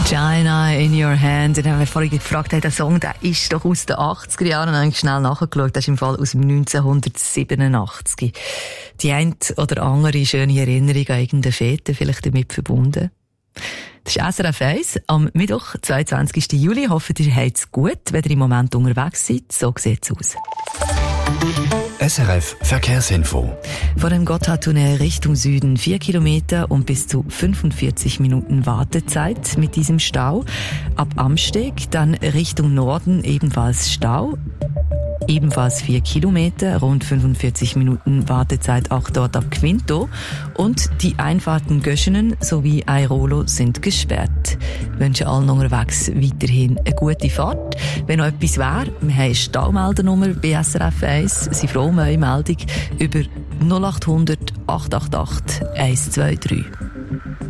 China in your hand. Und wenn ich vorhin gefragt habe, der Song, der ist doch aus den 80er Jahren, habe ich schnell nachgeschaut. Das ist im Fall aus dem 1987. Die eine oder andere schöne Erinnerung an irgendeine Fete vielleicht damit verbunden. Das ist SRF 1 am Mittwoch, 22. Juli. Ich hoffe, ihr habt es gut, wenn ihr im Moment unterwegs seid. So sieht es aus. SRF Verkehrsinfo. Von dem Gotthardtunnel Richtung Süden 4 Kilometer und bis zu 45 Minuten Wartezeit mit diesem Stau. Ab Amsteg dann Richtung Norden ebenfalls Stau. Ebenfalls 4 Kilometer, rund 45 Minuten Wartezeit auch dort ab Quinto. Und die Einfahrten Göschenen sowie Airolo sind gesperrt. Ich wünsche allen unterwegs weiterhin eine gute Fahrt. Wenn noch etwas wäre, wir haben eine Staumeldernummer bei SRF 1. Sie freuen mich eure Meldung über 0800 888 123.